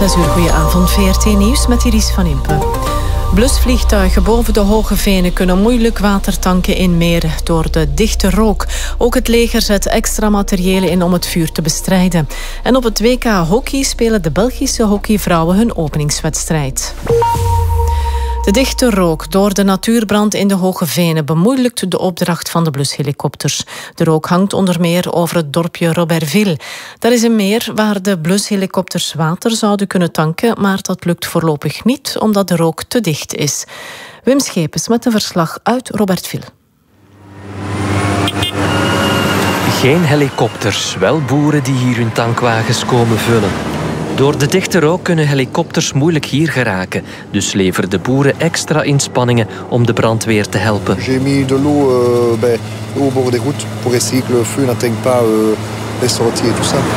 6 uur, goedenavond. VRT Nieuws met Iris van Impe. Blusvliegtuigen boven de Hoge Venen kunnen moeilijk water tanken in meren door de dichte rook. Ook het leger zet extra materiële in om het vuur te bestrijden. En op het WK hockey spelen de Belgische hockeyvrouwen hun openingswedstrijd. De dichte rook door de natuurbrand in de Hoge Venen bemoeilijkt de opdracht van de blushelikopters. De rook hangt onder meer over het dorpje Robertville. Daar is een meer waar de blushelikopters water zouden kunnen tanken, maar dat lukt voorlopig niet omdat de rook te dicht is. Wim Schepens met een verslag uit Robertville. Geen helikopters, wel boeren die hier hun tankwagens komen vullen. Door de dichte rook kunnen helikopters moeilijk hier geraken. Dus leveren de boeren extra inspanningen om de brandweer te helpen. J'ai mis de l'eau au bord des routes pour essayer que le feu n'atteigne pas les sorties et tout ça.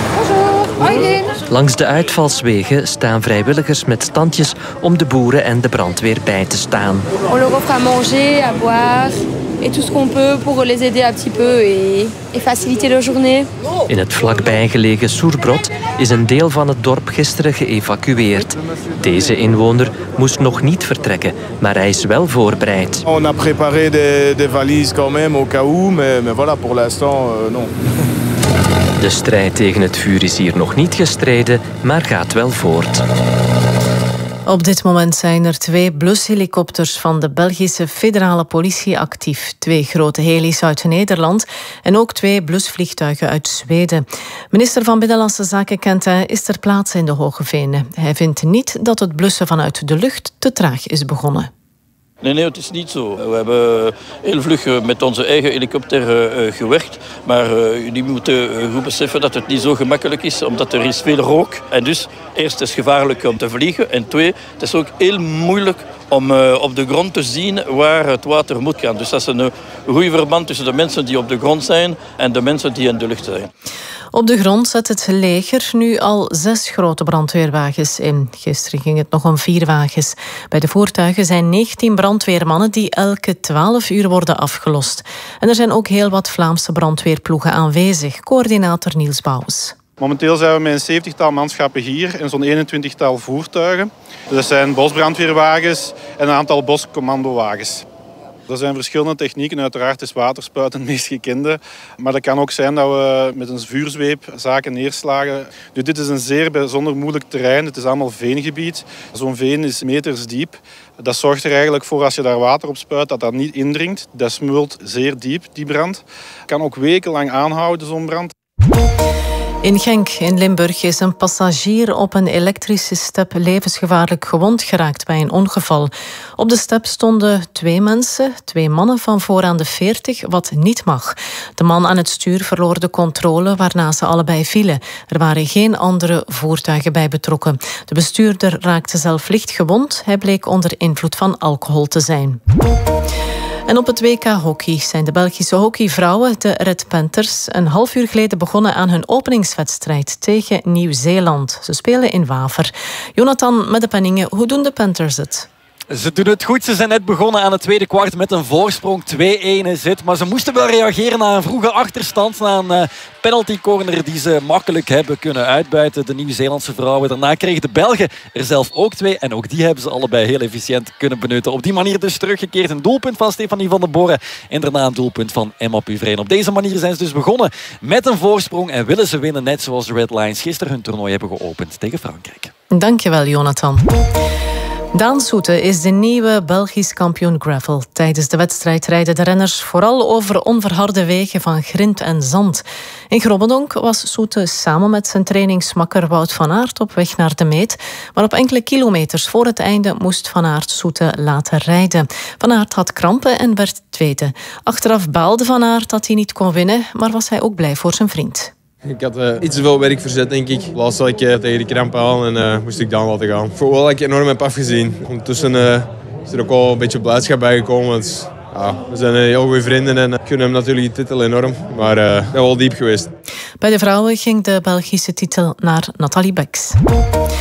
Langs de uitvalswegen staan vrijwilligers met standjes om de boeren en de brandweer bij te staan. On leur offre à manger, à boire et tout ce qu'on peut pour les aider un petit peu et faciliter leur journée. In het vlakbij gelegen Soerbrod is een deel van het dorp gisteren geëvacueerd. Deze inwoner moest nog niet vertrekken, maar hij is wel voorbereid. On a préparé des valises quand même au cas où, mais voilà, pour l'instant non. De strijd tegen het vuur is hier nog niet gestreden, maar gaat wel voort. Op dit moment zijn er 2 blushelikopters van de Belgische federale politie actief. 2 grote helis uit Nederland en ook 2 blusvliegtuigen uit Zweden. Minister van Binnenlandse Zaken Quentin is ter plaatse in de Hoge Venen. Hij vindt niet dat het blussen vanuit de lucht te traag is begonnen. Nee, het is niet zo. We hebben heel vlug met onze eigen helikopter gewerkt. Maar jullie moeten goed beseffen dat het niet zo gemakkelijk is, omdat er is veel rook. En dus, eerst is het gevaarlijk om te vliegen. En 2, het is ook heel moeilijk om op de grond te zien waar het water moet gaan. Dus dat is een goede verband tussen de mensen die op de grond zijn en de mensen die in de lucht zijn. Op de grond zet het leger nu al 6 grote brandweerwagens in. Gisteren ging het nog om 4 wagens. Bij de voertuigen zijn 19 brandweermannen die elke 12 uur worden afgelost. En er zijn ook heel wat Vlaamse brandweerploegen aanwezig. Coördinator Niels Bouwens. Momenteel zijn we met een 70-tal manschappen hier en zo'n 21-tal voertuigen. Dat zijn bosbrandweerwagens en een aantal boscommandowagens. Er zijn verschillende technieken. Uiteraard is waterspuiten het meest gekende. Maar dat kan ook zijn dat we met een vuurzweep zaken neerslagen. Nu, dit is een zeer bijzonder moeilijk terrein. Het is allemaal veengebied. Zo'n veen is meters diep. Dat zorgt er eigenlijk voor, als je daar water op spuit, dat dat niet indringt. Dat smult zeer diep, die brand. Kan ook wekenlang aanhouden, zo'n brand. In Genk in Limburg is een passagier op een elektrische step levensgevaarlijk gewond geraakt bij een ongeval. Op de step stonden 2 mensen, 2 mannen van vooraan de 40, wat niet mag. De man aan het stuur verloor de controle, waarna ze allebei vielen. Er waren geen andere voertuigen bij betrokken. De bestuurder raakte zelf licht gewond. Hij bleek onder invloed van alcohol te zijn. En op het WK hockey zijn de Belgische hockeyvrouwen, de Red Panthers, een half uur geleden begonnen aan hun openingswedstrijd tegen Nieuw-Zeeland. Ze spelen in Waver. Jonathan met de penningen, hoe doen de Panthers het? Ze doen het goed. Ze zijn net begonnen aan het tweede kwart met een voorsprong. 2-1 is het. Maar ze moesten wel reageren na een vroege achterstand. Na een penalty corner die ze makkelijk hebben kunnen uitbuiten. De Nieuw-Zeelandse vrouwen. Daarna kregen de Belgen er zelf ook 2. En ook die hebben ze allebei heel efficiënt kunnen benutten. Op die manier dus teruggekeerd. Een doelpunt van Stefanie van den Borre. En daarna een doelpunt van Emma Puvreen. Op deze manier zijn ze dus begonnen met een voorsprong. En willen ze winnen, net zoals de Red Lions gisteren hun toernooi hebben geopend tegen Frankrijk. Dankjewel, Jonathan. Daan Soete is de nieuwe Belgisch kampioen gravel. Tijdens de wedstrijd rijden de renners vooral over onverharde wegen van grind en zand. In Grobbendonk was Soete samen met zijn trainingsmakker Wout van Aert op weg naar de meet. Maar op enkele kilometers voor het einde moest Van Aert Soete laten rijden. Van Aert had krampen en werd tweede. Achteraf baalde Van Aert dat hij niet kon winnen, maar was hij ook blij voor zijn vriend. Ik had iets te veel werk verzet, denk ik. Laatst zat ik tegen de krampen aan en moest ik dan laten gaan. Ik voel wel dat ik enorm heb afgezien. Ondertussen is er ook wel een beetje blijdschap bij gekomen. Want, we zijn heel goede vrienden en kunnen hem natuurlijk die titel enorm. Maar dat is wel diep geweest. Bij de vrouwen ging de Belgische titel naar Nathalie Beks.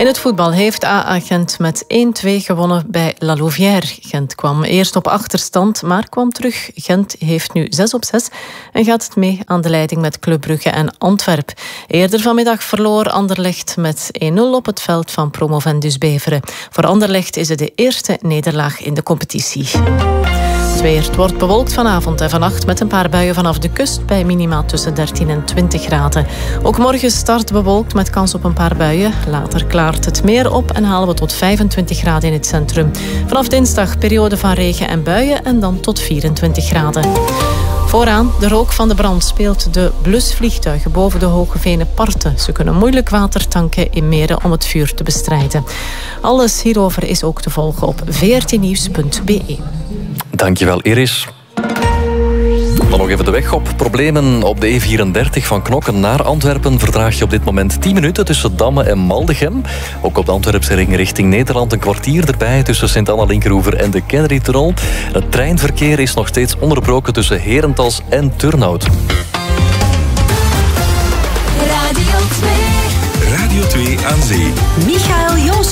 In het voetbal heeft AA Gent met 1-2 gewonnen bij La Louvière. Gent kwam eerst op achterstand, maar kwam terug. Gent heeft nu 6-6 en gaat het mee aan de leiding met Club Brugge en Antwerpen. Eerder vanmiddag verloor Anderlecht met 1-0 op het veld van Promovendus Beveren. Voor Anderlecht is het de eerste nederlaag in de competitie. Het wordt bewolkt vanavond en vannacht met een paar buien vanaf de kust bij minima tussen 13 en 20 graden. Ook morgen start bewolkt met kans op een paar buien. Later klaart het meer op en halen we tot 25 graden in het centrum. Vanaf dinsdag periode van regen en buien en dan tot 24 graden. Vooraan, de rook van de brand speelt de blusvliegtuigen boven de Hoogevenen Parten. Ze kunnen moeilijk water tanken in meren om het vuur te bestrijden. Alles hierover is ook te volgen op vrtnieuws.be. Dankjewel, Iris. Dan nog even de weg op. Problemen op de E34 van Knokken naar Antwerpen verdraag je op dit moment 10 minuten tussen Damme en Maldegem. Ook op de Antwerpse ring richting Nederland een kwartier erbij tussen Sint-Anna-Linkeroever en de Kennedy-tunnel. Het treinverkeer is nog steeds onderbroken tussen Herentals en Turnhout. Radio 2 aan zee. Michael Joos.